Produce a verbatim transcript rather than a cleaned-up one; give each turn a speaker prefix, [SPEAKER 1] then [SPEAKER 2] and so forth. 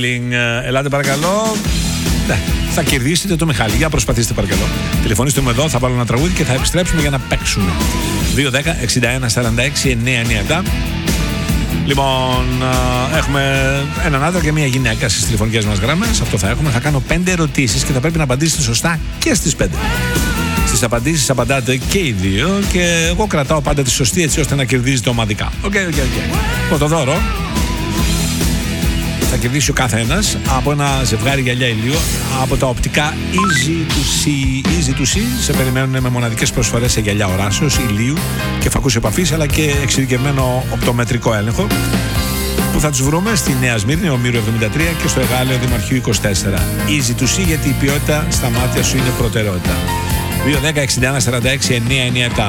[SPEAKER 1] Ελάτε παρακαλώ. Ναι, θα κερδίσετε το Μιχάλη. Για προσπαθήστε παρακαλώ. Τηλεφωνήστε μου εδώ, θα βάλω ένα τραγούδι και θα επιστρέψουμε για να παίξουμε. δύο δέκα εξήντα ένα σαράντα έξι εννιακόσια ενενήντα επτά. Λοιπόν, έχουμε έναν άντρα και μία γυναίκα στις τηλεφωνικές μας γραμμές. Αυτό θα έχουμε. Θα κάνω πέντε ερωτήσεις και θα πρέπει να απαντήσετε σωστά και στις πέντε. Στις απαντήσεις απαντάτε και οι δύο και εγώ κρατάω πάντα τη σωστή έτσι ώστε να κερδίζετε ομαδικά. Οκ, οκ, οκ. Το δώρο θα κερδίσει ο καθένας από ένα ζευγάρι γυαλιά ηλίου από τα οπτικά Easy to See. Easy to See σε περιμένουν με μοναδικές προσφορές σε γυαλιά οράσεως, ηλίου και φακούς επαφής, αλλά και εξειδικευμένο οπτομετρικό έλεγχο που θα τους βρούμε στη Νέα Σμύρνη, Ομήρου εβδομήντα τρία και στο Εγάλεο Δημαρχείου είκοσι τέσσερα. Easy to See, γιατί η ποιότητα στα μάτια σου είναι προτεραιότητα. δύο δέκα εξήντα ένα σαράντα έξι εννιακόσια ενενήντα επτά.